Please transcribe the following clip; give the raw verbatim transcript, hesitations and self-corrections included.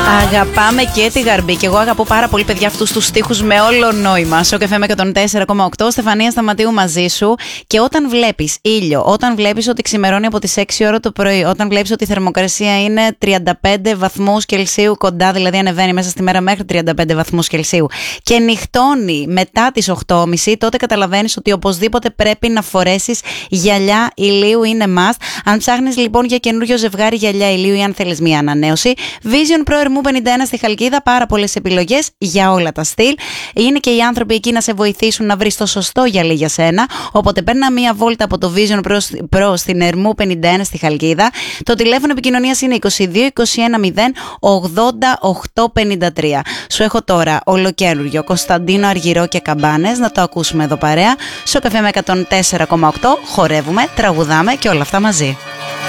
Αγαπάμε και τη Γαρμπή. Και εγώ αγαπώ πάρα πολύ, παιδιά, αυτούς τους στίχους με όλο νόημα. Σοκ εφ εμ εκατόν τέσσερα κόμμα οκτώ, Στεφανία Σταματίου μαζί σου. Και όταν βλέπεις ήλιο, όταν βλέπεις ότι ξημερώνει από τις έξι ώρα το πρωί, όταν βλέπεις ότι η θερμοκρασία είναι τριάντα πέντε βαθμούς Κελσίου κοντά, δηλαδή ανεβαίνει μέσα στη μέρα μέχρι τριάντα πέντε βαθμούς Κελσίου, και νυχτώνει μετά τις οκτώ και μισή, τότε καταλαβαίνεις ότι οπωσδήποτε πρέπει να φορέσεις γυαλιά ηλίου, είναι must. Αν ψάχνεις λοιπόν για καινούριο ζευγάρι γυαλιά ηλίου ή αν θέλεις μία ανανέωση, Vision Pro Ermou πενήντα ένα στη Χαλκίδα, πάρα πολλές επιλογές για όλα τα στυλ. Είναι και οι άνθρωποι εκεί να σε βοηθήσουν να βρεις το σωστό γυαλί για σένα. Οπότε παίρνα μία βόλτα από το Vision Pro, Pro στην Ermou πενήντα ένα στη Χαλκίδα. Το τηλέφωνο επικοινωνίας είναι είκοσι δύο είκοσι ένα μηδέν ογδόντα οκτώ πενήντα τρία. Σου έχω τώρα ολοκαίριο Κωνσταντίνο Αργυρό και Καμπάνες, να το ακούσουμε εδώ παρέα. Σοκ εφ εμ εκατόν τέσσερα κόμμα οκτώ, χορεύουμε, τραγουδάμε και όλα αυτά μαζί.